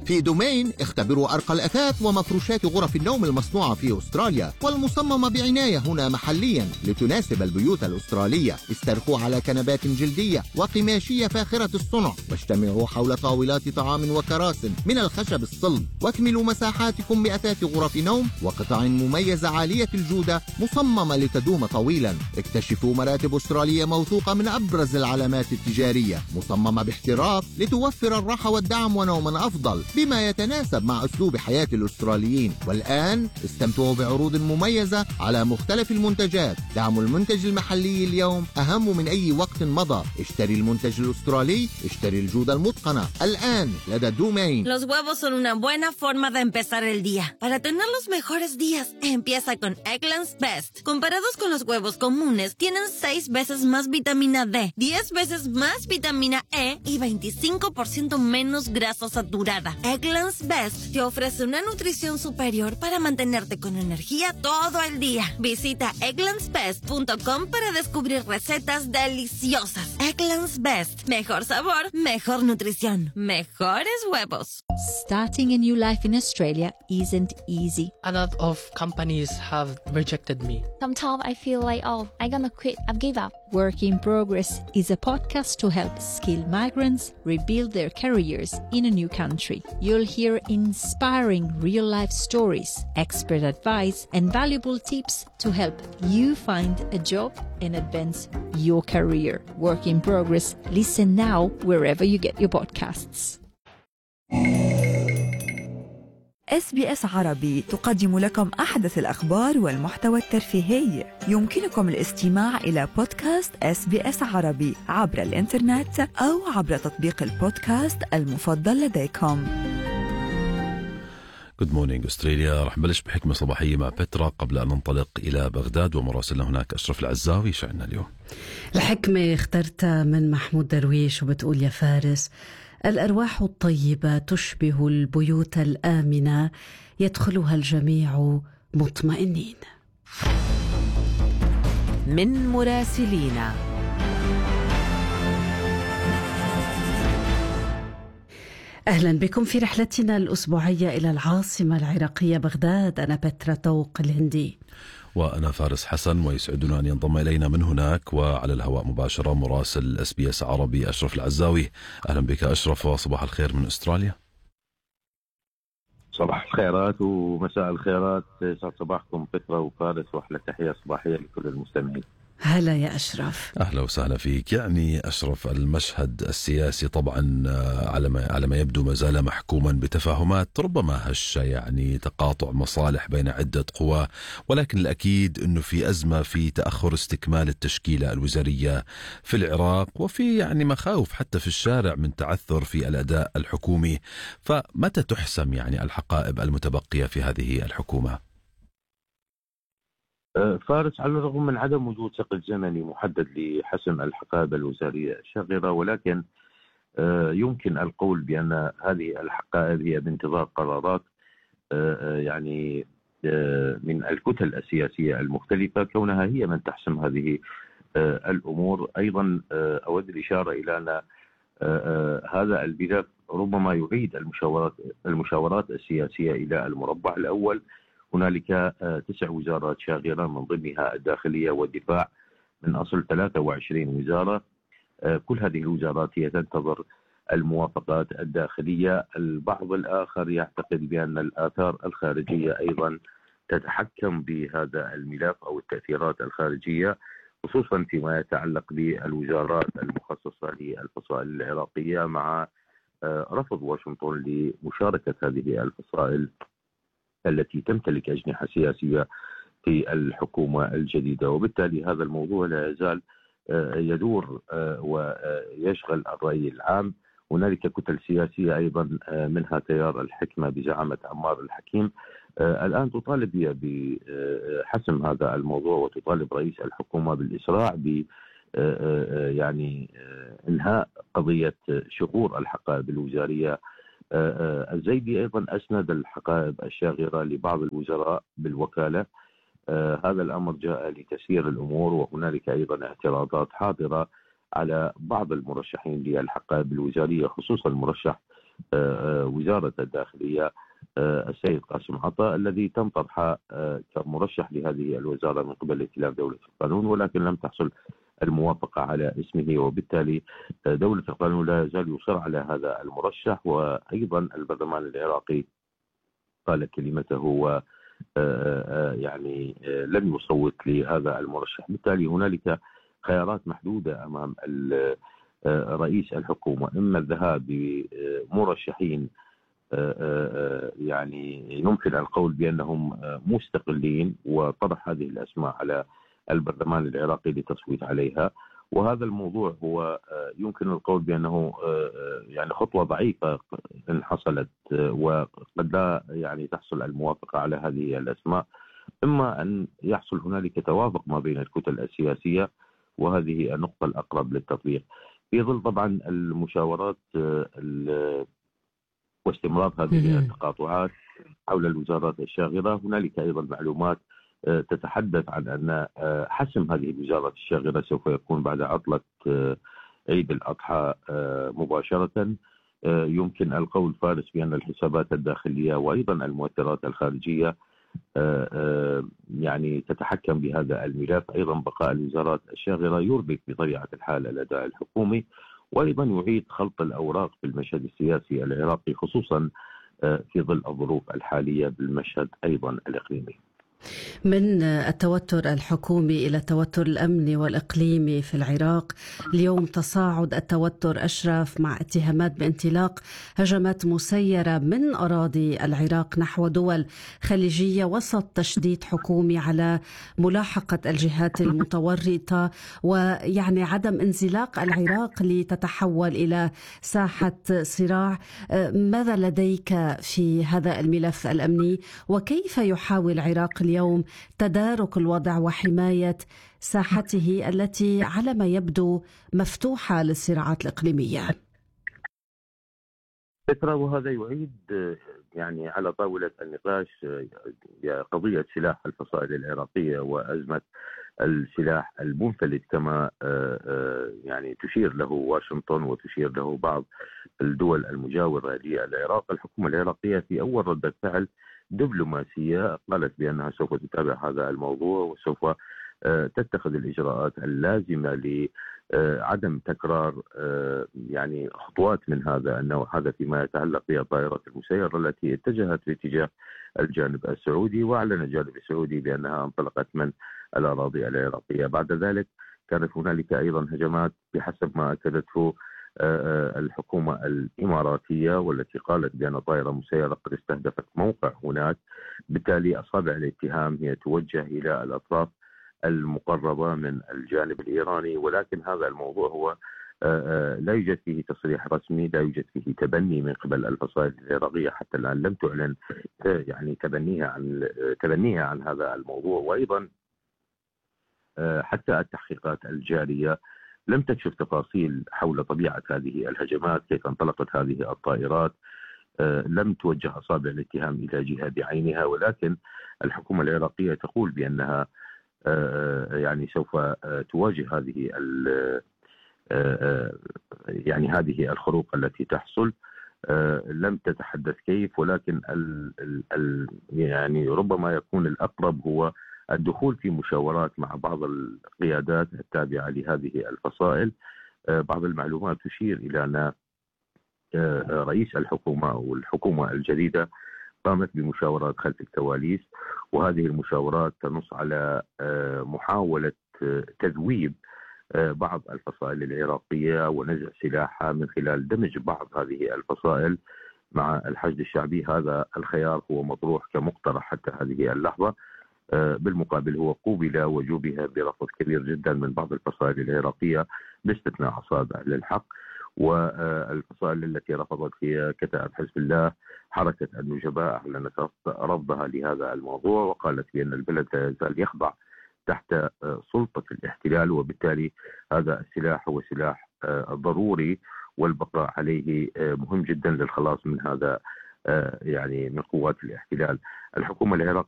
في دومين اختبروا أرقى الأثاث ومفروشات غرف النوم المصنوعة في أستراليا والمصممة بعناية هنا محليا لتناسب البيوت الأسترالية. استرخوا على كنبات جلدية وقماشية فاخرة الصنع، واجتمعوا حول طاولات طعام وكراسي من الخشب الصلب، واكملوا مساحاتكم بأثاث غرف نوم وقطع مميزة عالية الجودة مصممة لتدوم طويلا. اكتشفوا مراتب أسترالية موثوقة من أبرز العلامات التجارية، مصممة باحتراف لتوفر الراحة والدعم ونوما أفضل بما يتناسب مع أسلوب حياة الأستراليين. والآن استمتعوا بعروض مميزة على مختلف المنتجات. دعم المنتج المحلي اليوم أهم من أي وقت مضى. اشتري المنتج الأسترالي، اشتري الجودة المتقنة الآن لدى دومين. Los huevos son una buena forma de empezar el día. Para tener los mejores días, empieza con Eggland's Best. Comparados con los huevos comunes, tienen 6 veces más vitamina D, 10 veces más vitamina E y 25% menos grasa saturada. Eggland's Best te ofrece una nutrición superior para mantenerte con energía todo el día. Visita egglandsbest.com para descubrir recetas deliciosas. Eggland's Best. Mejor sabor, mejor nutrición, mejores huevos. Starting a new life in Australia isn't easy. A lot of companies have rejected me. Sometimes I feel like, I'm gonna quit, I've give up. Work in Progress is a podcast to help skilled migrants rebuild their careers in a new country. You'll hear inspiring real-life stories, expert advice, and valuable tips to help you find a job and advance your career. Work in Progress. Listen now wherever you get your podcasts. SBS عربي تقدم لكم أحدث الأخبار والمحتوى الترفيهي. يمكنكم الاستماع إلى بودكاست SBS عربي عبر الإنترنت أو عبر تطبيق البودكاست المفضل لديكم. Good morning أستراليا. رح نبلش بحكمة صباحية مع بترا قبل أن ننطلق إلى بغداد ومراسلنا هناك أشرف العزاوي. شعنا اليوم الحكمة اخترتها من محمود درويش وبتقول: يا فارس، الأرواح الطيبة تشبه البيوت الآمنة يدخلها الجميع مطمئنين. من مراسلينا. أهلا بكم في رحلتنا الأسبوعية إلى العاصمة العراقية بغداد. أنا بترا طوق الهندي وأنا فارس حسن، ويسعدنا أن ينضم إلينا من هناك وعلى الهواء مباشرة مراسل SBS عربي أشرف العزاوي. أهلا بك أشرف، وصباح الخير من أستراليا. صباح الخيرات ومساء الخيرات، يسعد صباحكم بترا وفارس، وأحلى تحية صباحية لكل المستمعين. هلا يا أشرف. أهلا وسهلا فيك. يعني أشرف، المشهد السياسي طبعا على ما يبدو ما زال محكوما بتفاهمات ربما هشة، يعني تقاطع مصالح بين عدة قوى، ولكن الأكيد أنه في أزمة في تأخر استكمال التشكيلة الوزارية في العراق، وفي يعني مخاوف حتى في الشارع من تعثر في الأداء الحكومي. فمتى تحسم يعني الحقائب المتبقية في هذه الحكومة؟ فارس، على الرغم من عدم وجود ثقل زمني محدد لحسم الحقائب الوزارية الشاغرة، ولكن يمكن القول بأن هذه الحقائب هي بانتظار قرارات يعني من الكتل السياسية المختلفة، كونها هي من تحسم هذه الأمور. أيضا أود الإشارة إلى أن هذا الملف ربما يعيد المشاورات السياسية إلى المربع الأول. هنالك 9 وزارات شاغرة، من ضمنها الداخلية والدفاع من أصل 23 وزارة. كل هذه الوزارات هي تنتظر الموافقات الداخلية. البعض الآخر يعتقد بأن الآثار الخارجية أيضا تتحكم بهذا الملف أو التأثيرات الخارجية، خصوصا فيما يتعلق بالوزارات المخصصة للفصائل العراقية، مع رفض واشنطن لمشاركة هذه الفصائل التي تمتلك أجنحة سياسية في الحكومة الجديدة. وبالتالي هذا الموضوع لا يزال يدور ويشغل الرأي العام. هنالك كتل سياسية أيضا منها تيار الحكمة بزعامة عمار الحكيم الآن تطالب بحسم هذا الموضوع، وتطالب رئيس الحكومة بالإسراع ب يعني إنهاء قضية شهور الحقائب الوزارية. الزيدي أيضا أسند الحقائب الشاغرة لبعض الوزراء بالوكالة. هذا الأمر جاء لتسيير الأمور، وهنالك أيضا اعتراضات حاضرة على بعض المرشحين للحقائب الوزارية، خصوصا المرشح وزارة الداخلية السيد قاسم عطا، الذي تم طرحه كمرشح لهذه الوزارة من قبل ائتلاف دولة القانون، ولكن لم تحصل الموافقة على اسمه، وبالتالي دولة القانون لا يزال يصر على هذا المرشح. وأيضا البرلمان العراقي قال كلمته و يعني لم يصوت لهذا المرشح. بالتالي هنالك خيارات محدودة أمام رئيس الحكومة، إما الذهاب بمرشحين يعني يمكن القول بأنهم مستقلين وطرح هذه الأسماء على البرلمان العراقي للتصويت عليها، وهذا الموضوع هو يمكن القول بأنه يعني خطوة ضعيفة إن حصلت، وقد لا يعني تحصل الموافقة على هذه الأسماء. إما أن يحصل هنالك توافق ما بين الكتل السياسية، وهذه النقطة الأقرب للتطبيق في ظل طبعا المشاورات واستمرار هذه التقاطعات حول الوزارات الشاغرة. هنالك أيضا معلومات تتحدث عن أن حسم هذه الوزارات الشاغرة سوف يكون بعد عطلة عيد الأضحى مباشرة. يمكن القول فارس بأن الحسابات الداخلية وأيضا المؤثرات الخارجية يعني تتحكم بهذا الملف. أيضا بقاء الوزارات الشاغرة يربك بطبيعة الحال الأداء الحكومي، وأيضا يعيد خلط الأوراق في المشهد السياسي العراقي، خصوصا في ظل الظروف الحالية بالمشهد أيضا الإقليمي. من التوتر الحكومي إلى التوتر الأمني والإقليمي في العراق، اليوم تصاعد التوتر أشرف مع اتهامات بانطلاق هجمات مسيرة من أراضي العراق نحو دول خليجية وسط تشديد حكومي على ملاحقة الجهات المتورطة، ويعني عدم انزلاق العراق لتتحول إلى ساحة صراع. ماذا لديك في هذا الملف الأمني، وكيف يحاول العراق اليوم تدارك الوضع وحماية ساحته التي على ما يبدو مفتوحة للصراعات الإقليمية؟ وهذا يعيد يعني على طاولة النقاش قضية سلاح الفصائل العراقية وأزمة السلاح المنفلت كما يعني تشير له واشنطن وتشير له بعض الدول المجاورة للعراق. الحكومة العراقية في أول ردة فعل دبلوماسية قالت بأنها سوف تتابع هذا الموضوع وسوف تتخذ الإجراءات اللازمة لعدم تكرار يعني خطوات من هذا النوع. هذا فيما يتعلق بالطائرات المسيرة التي اتجهت في اتجاه الجانب السعودي، وأعلن الجانب السعودي بأنها انطلقت من الأراضي العراقية. بعد ذلك كانت هنالك أيضا هجمات بحسب ما أكدته الحكومة الإماراتية، والتي قالت بأن طائرة مسيرة قد استهدفت موقع هناك. بالتالي أصابع الاتهام هي توجه إلى الأطراف المقربة من الجانب الإيراني، ولكن هذا الموضوع هو لا يوجد فيه تصريح رسمي، لا يوجد فيه تبني من قبل الفصائل العراقية حتى الآن، لم تعلن يعني تبنيها عن هذا الموضوع. وأيضا حتى التحقيقات الجارية لم تكشف تفاصيل حول طبيعة هذه الهجمات، كيف انطلقت هذه الطائرات، لم توجه أصابع الاتهام إلى جهة بعينها، ولكن الحكومة العراقية تقول بأنها يعني سوف تواجه هذه يعني هذه الخروق التي تحصل. لم تتحدث كيف، ولكن يعني ربما يكون الأقرب هو الدخول في مشاورات مع بعض القيادات التابعة لهذه الفصائل. بعض المعلومات تشير إلى أن رئيس الحكومة أو الحكومة الجديدة قامت بمشاورات خلف الكواليس، وهذه المشاورات تنص على محاولة تذويب بعض الفصائل العراقية ونزع سلاحها من خلال دمج بعض هذه الفصائل مع الحشد الشعبي. هذا الخيار هو مطروح كمقترح حتى هذه اللحظة. بالمقابل هو قوبل وجوبها برفض كبير جدا من بعض الفصائل العراقية باستثناء أصابع للحق، والفصائل التي رفضت هي كتائب حزب الله. حركة النجباء أعلنت رفضها لهذا الموضوع، وقالت بأن البلد لا يزال يخضع تحت سلطة الاحتلال، وبالتالي هذا السلاح هو سلاح ضروري والبقاء عليه مهم جدا للخلاص من هذا يعني من قوات الاحتلال. الحكومة العراقية